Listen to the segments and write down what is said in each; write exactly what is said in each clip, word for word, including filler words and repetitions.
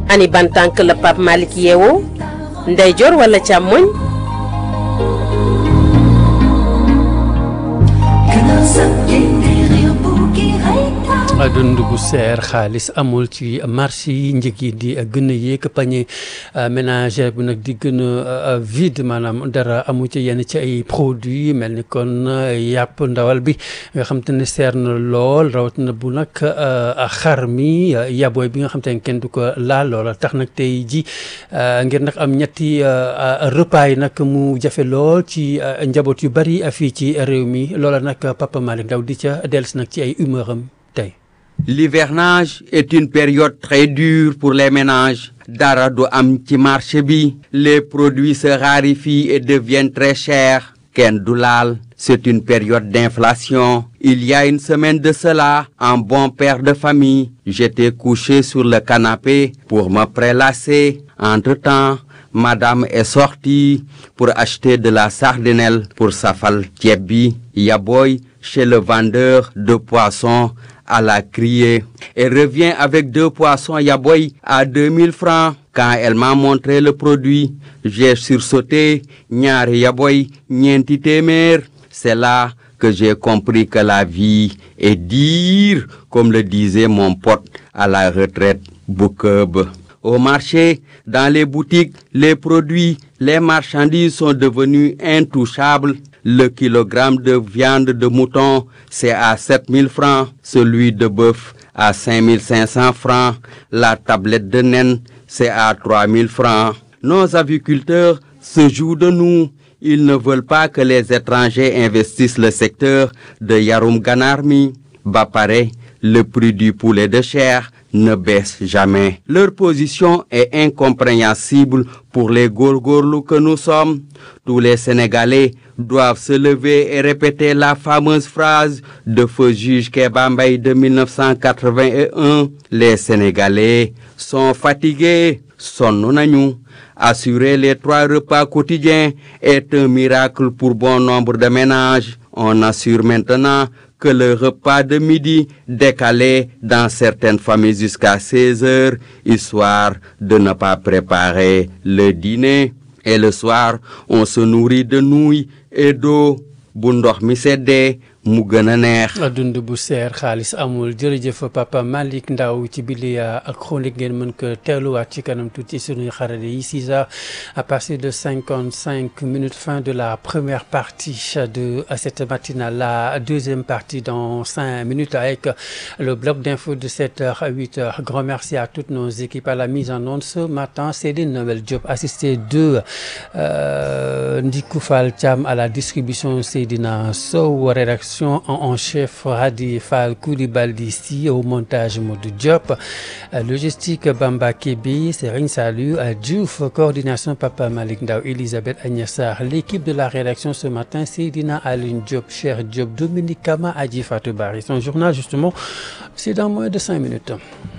ani ban tànk la Pape Malick yeewoo ndeyjoor wala càmmoñ. dund bu seer xaalis amul ci marché yi njëg yi di gën a yéeg panier ménagère bi nag di gën a vide maanaam dara amu ci yenn ci ay produits mel ni kon yàpp ndawal bi nga xam te ne seer na lool rawatina bu nag xar mi yabooy bi nga xam te ne kenn du ko laal loola tax nag tey ji ngir nag am ñetti repas yi nag mu jafe lool ci njaboot yu bari fii ci réew mi loola nag Papa Malick Ndaw di ca dellusi nag ci ay humeur am tey. L'hivernage est une période très dure pour les ménages. Dara du am ci marché bi, les produits se raréfient et deviennent très chers. Kenn du laal, c'est une période d'inflation. Il y a une semaine de cela, en bon père de famille, j'étais couché sur le canapé pour me prélasser. Entre-temps, madame est sortie pour acheter de la sardinelle pour safal ceeb bi. Yaboy chez le vendeur de poissons à la criée et revient avec deux poissons yaboy à deux mille francs. Quand elle m'a montré le produit, j'ai sursauté, ñaari yaboy, ñeenti téeméer. C'est là que j'ai compris que la vie est dure, comme le disait mon pote à la retraite, Boukeub. Au marché, dans les boutiques, les produits, les marchandises sont devenus intouchables. Le kilogramme de viande de mouton, c'est à sept mille francs. Celui de bœuf, à cinq mille cinq cents francs. La tablette de naine, c'est à trois mille francs. Nos aviculteurs se jouent de nous. Ils ne veulent pas que les étrangers investissent le secteur de Yarum Ganarmi. Bapare, le prix du poulet de chair ne baisse jamais. Leur position est incompréhensible pour les gorgorlous que nous sommes. Tous les Sénégalais doivent se lever et répéter la fameuse phrase de feu juge Kéba Mbaye de mille neuf cent quatre-vingt-un. Les Sénégalais sont fatigués, sonn nañu. Assurer les trois repas quotidiens est un miracle pour bon nombre de ménages. On assure maintenant que le repas de midi décalé dans certaines familles jusqu'à seize heures, histoire de ne pas préparer le dîner. Et le soir, on se nourrit de nouilles et d'eau. Bu ndox mi seddee mu gën a neex. dund bu seer xaalis amul jërëjëf Papa Malick Ndaw ci bili ak chronique ngeen mën ko teeluwaat ci kanam tuuti suñuy xarale yi six heures à partir de cinquante-cinq minutes fin de la première partie de cette matinale. La deuxième partie dans cinq minutes avec le bloc d'info de sept heures à huit heures. Grand merci à toutes nos équipes à la mise en onde ce matin. Céline Noël Diop assisté de euh, Ndikou Fall Thiam à la distribution, Seydina Sow rédaction en chef Hadi Fall Koulibaly ici au montage Modou Diop, logistique Bamba Kébi, Serigne Salou Diouf, coordination Papa Malick Ndaw, Elisabeth Agnessar, l'équipe de la rédaction ce matin Seydina Aline Diop, Cheikh Diop, Dominique Kama, Adji Fatou Bari. Son journal justement c'est dans moins de cinq minutes.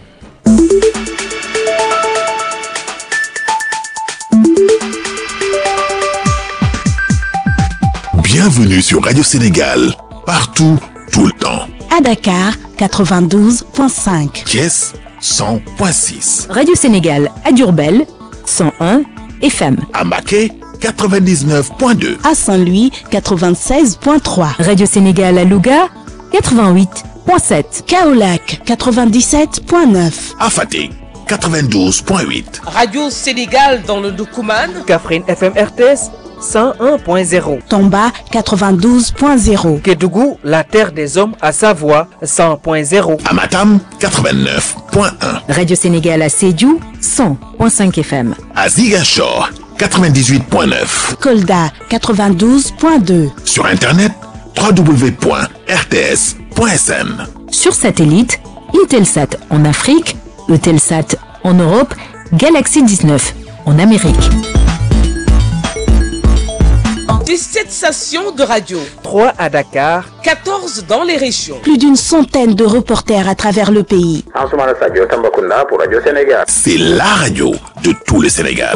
Bienvenue sur Radio Sénégal, partout, tout le temps. À Dakar, quatre-vingt-douze virgule cinq. Thiès, cent virgule six. Radio Sénégal à Diourbel, cent un F M. À Mbacké, quatre-vingt-dix-neuf virgule deux. À Saint-Louis, quatre-vingt-seize virgule trois. Radio Sénégal à Louga, quatre-vingt-huit virgule sept. Kaolack, quatre-vingt-dix-sept virgule neuf. À Fatick, quatre-vingt-douze virgule huit. Radio Sénégal dans le Doukoumane. Kaffrine F M R T S cent un point zéro. Tomba quatre-vingt-douze point zéro. Kédougou, la terre des hommes à Savoie cent point zéro. À Matam, quatre-vingt-neuf point un. Radio Sénégal à Sédhiou, cent point cinq F M. À Ziguinchor, quatre-vingt-dix-huit point neuf. Kolda quatre-vingt-douze point deux. Sur internet, w w w point r t s point s n. Sur satellite, Intelsat en Afrique, Eutelsat en Europe, Galaxy dix-neuf en Amérique. dix-sept stations de radio. trois à Dakar. quatorze dans les régions. Plus d'une centaine de reporters à travers le pays. Ansoumana Sadio Tambacounda pour Radio Sénégal. C'est la radio de tout le Sénégal.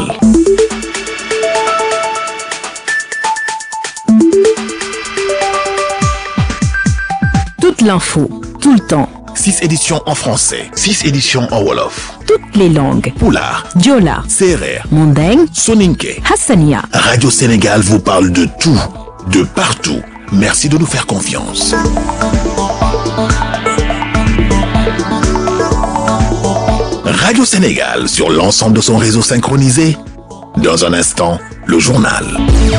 Toute l'info, tout le temps, six éditions en français, six éditions en wolof. Toutes les langues. Pulaar, Diola, Serer, Mandeng, Soninké, Hassania. Radio Sénégal vous parle de tout, de partout. Merci de nous faire confiance. Radio Sénégal sur l'ensemble de son réseau synchronisé. Dans un instant, le journal.